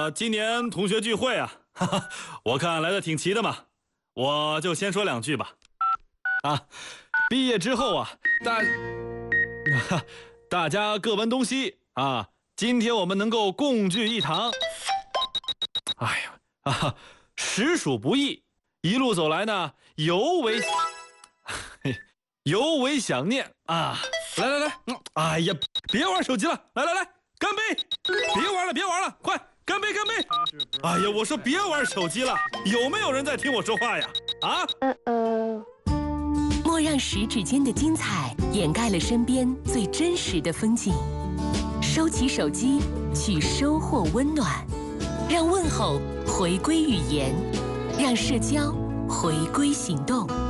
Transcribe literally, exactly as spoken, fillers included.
个今年同学聚会啊，哈哈，我看来的挺齐的嘛，我就先说两句吧。啊，毕业之后啊，大，啊、大家各奔东西啊，今天我们能够共聚一堂，哎呀啊，实属不易。一路走来呢，尤为，尤为想念啊！来来来，嗯，哎呀，别玩手机了，来来来，干杯！别玩了，别玩了，快干杯干杯！哎呀，我说别玩手机了，有没有人在听我说话呀？啊？ 呃呃。 莫让十指间的精彩掩盖了身边最真实的风景。收起手机，去收获温暖，让问候回归语言，让社交回归行动。